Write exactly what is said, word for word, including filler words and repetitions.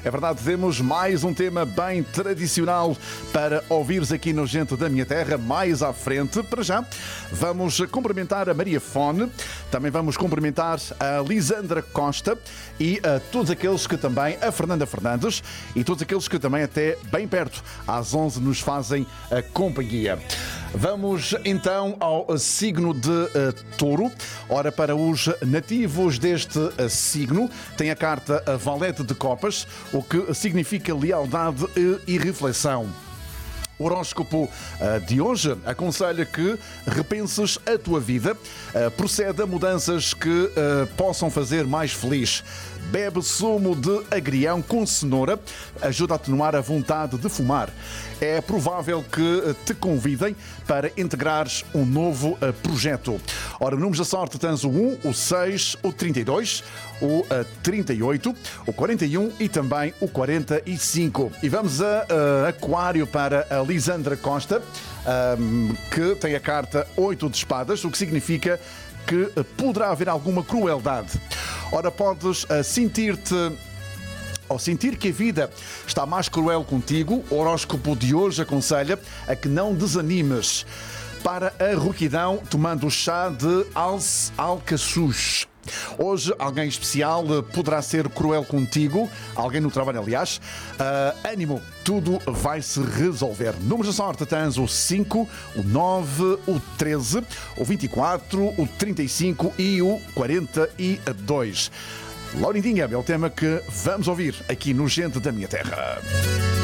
É verdade, temos mais um tema bem tradicional para ouvires aqui no Gente da Minha Terra, mais à frente. Para já, vamos cumprimentar a Maria Fone, também vamos cumprimentar a Lisandra Costa e a todos aqueles que também, a Fernanda Fernandes, e todos aqueles que também até bem perto, às onze, nos fazem a companhia. Vamos então ao signo de uh, Touro. Ora, para os nativos deste uh, signo, tem a carta a Valete de Copas, o que significa lealdade e, e reflexão. O horóscopo de hoje aconselha que repenses a tua vida, procede a mudanças que possam fazer mais feliz. Bebe sumo de agrião com cenoura, ajuda a atenuar a vontade de fumar. É provável que te convidem para integrares um novo projeto. Ora, números da sorte tens o um, o seis, o trinta e dois, o trinta e oito, o quarenta e um e também o quarenta e cinco. E vamos a uh, Aquário para a Lisandra Costa, um, que tem a carta oito de espadas, o que significa que poderá haver alguma crueldade. Ora, podes uh, sentir-te Ao sentir que a vida está mais cruel contigo, o horóscopo de hoje aconselha a que não desanimes. Para a rouquidão, tomando o chá de alce alcaçuz. Hoje, alguém especial poderá ser cruel contigo, alguém no trabalho, aliás. Uh, ânimo, tudo vai se resolver. Números da sorte tens o cinco, o nove, o treze, o vinte e quatro, o trinta e cinco e o quarenta e dois. Laurindinha é o tema que vamos ouvir aqui no Gente da Minha Terra.